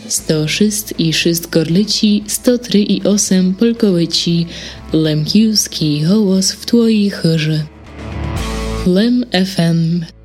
106,6 Gorlici, 103,8 Polkołyci, Lemkiewski hołos w twojej chórze. Lem FM